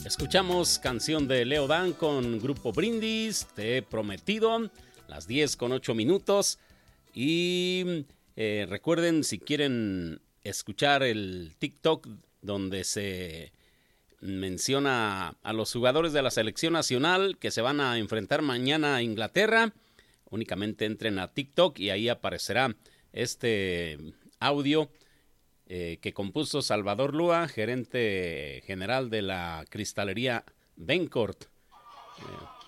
Escuchamos canción de Leo Dan con Grupo Brindis, Te he prometido, las 10:08. Y recuerden, si quieren escuchar el TikTok donde se menciona a los jugadores de la selección nacional que se van a enfrentar mañana a Inglaterra, únicamente entren a TikTok y ahí aparecerá este audio que compuso Salvador Lúa, gerente general de la cristalería Bencourt.